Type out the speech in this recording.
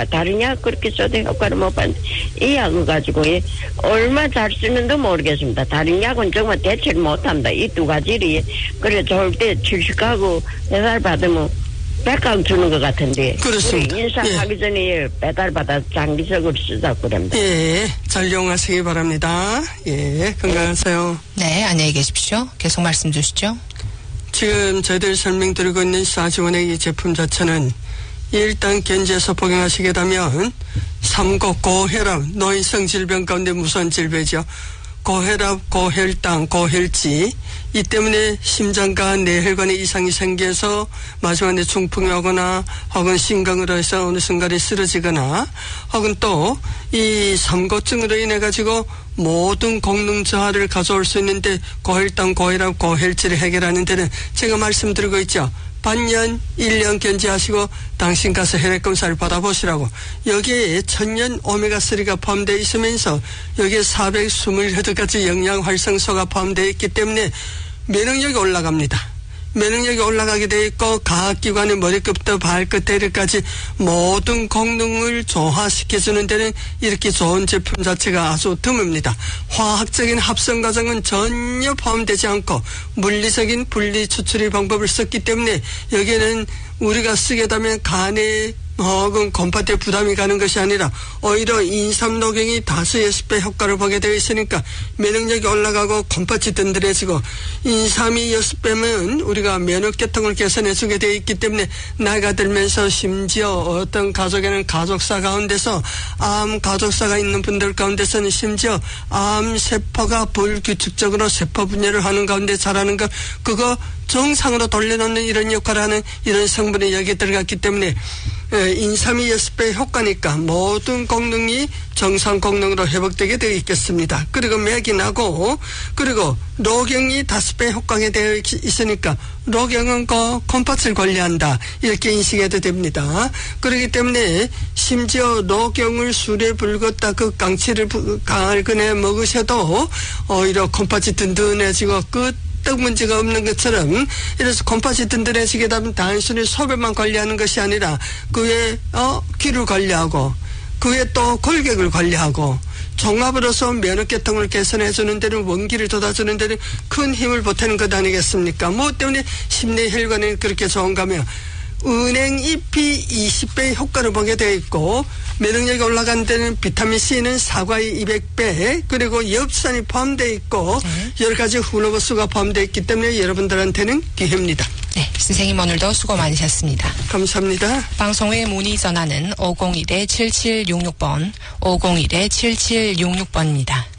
효과 다르냐 그렇게 써도 효과를 못 봤는데 이 약을 가지고 얼마 잘 쓰는도 모르겠습니다. 다른 약은 정말 대체를 못합니다. 이 두 가지를 그래 좋을 때 출식하고 배달 받으면 백강 주는 것 같은데 그렇습니다. 우리 인상하기 전에 배달받아 장기적으로 쓰자고 그럽니다. 예, 잘 이용하시기 바랍니다. 예, 건강하세요. 네, 안녕히 계십시오. 계속 말씀 주시죠. 지금 저희들 설명드리고 있는 사지원의 이 제품 자체는 일단 견지에서 복용하시게 되면 삼고 고혈압, 노인성 질병 가운데 무서운 질병이죠. 고혈압, 고혈당, 고혈脂 이 때문에 심장과 뇌혈관에 이상이 생겨서 마지막에 중풍이 오거나 혹은 심경으로 해서 어느 순간에 쓰러지거나 혹은 또 이 삼고증으로 인해 가지고 모든功能 저하를 가져올 수 있는데 고혈당, 고혈압, 고혈脂을 해결하는 데는 제가 말씀드리고 있죠. 반년, 1년 견지하시고 당신 가서 혈액검사를 받아보시라고. 여기에 1000년 오메가3가 포함되어 있으면서 여기에 428가지 영양 활성소가 포함되어 있기 때문에 면역력이 올라갑니다. 면역력이 올라가게 되어 있고 과학기관의 머리끝부터 발끝 대리까지 모든功能을 조화시켜주는 데는 이렇게 좋은 제품 자체가 아주 드뭅니다. 화학적인 합성 과정은 전혀 포함되지 않고 물리적인 분리 추출의 방법을 썼기 때문에 여기에는 우리가 쓰게 되면 간에 혹은 곰파트에 부담이 가는 것이 아니라 오히려 인삼녹용이 5-6배 효과를 보게 되어 있으니까 면역력이 올라가고 곰파트 든든해지고 인삼이 6배면 우리가 면역계통을 개선해주게 되어 있기 때문에 나이가 들면서 심지어 어떤 가족에는 가족사 가운데서 암 가족사가 있는 분들 가운데서는 심지어 암세포가 불규칙적으로 세포 분열을 하는 가운데 자라는 것 그거 정상으로 돌려놓는 이런 역할을 하는 이런 성분이 여기에 들어갔기 때문에 인삼이 6배 효과니까 모든功能이 정상功能으로 회복되게 되어 있겠습니다. 그리고 맥이 나고 그리고 녹용이 5배 효과가 되어 있으니까 녹용은 곰팥을 관리한다 이렇게 인식해도 됩니다. 그렇기 때문에 심지어 녹용을 술에 불었다 그 강치를 가을근에 먹으셔도 오히려 곰팥이 든든해지고 떡 문제가 없는 것처럼 이래서 곰팥이 든든해지게 되면 단순히 소변만 관리하는 것이 아니라 그 외에 귀를 관리하고 그 외에 또 골격을 관리하고 종합으로서 면역계통을 개선해주는 데는 원기를 돋아주는 데는 큰 힘을 보태는 것 아니겠습니까? 뭐 때문에 심내혈관에 그렇게 좋은가 하면 은행잎이 20배의 효과를 보게 되어 있고 면역력이 올라간 데는 비타민C는 사과의 200배 그리고 엽산이 포함되어 있고 여러 가지 후로버스가 포함되어 있기 때문에 여러분들한테는 기회입니다. 네, 선생님 오늘도 수고 많으셨습니다. 감사합니다. 방송 후에 문의 전화는 501-7766번 501-7766번입니다.